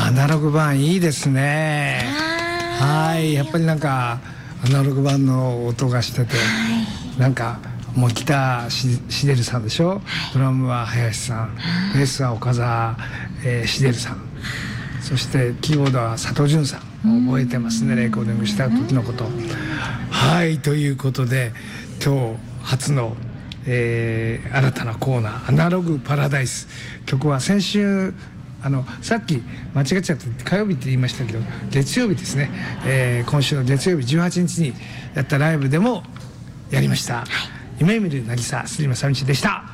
アナログ版いいですね。はい、やっぱりなんかアナログ版の音がしてて、なんかもうギターしでるさんでしょ、ドラムは林さん、ベースは岡澤しでるさん、そしてキーボードは佐藤潤さん。覚えてますね、レコーディングした時のこと。はい、ということで今日初の新たなコーナーアナログパラダイス。曲は先週さっき間違っちゃって火曜日って言いましたけど、月曜日ですね、今週の月曜日18日にやったライブでもやりました。夢見る渚スリム寂道でした。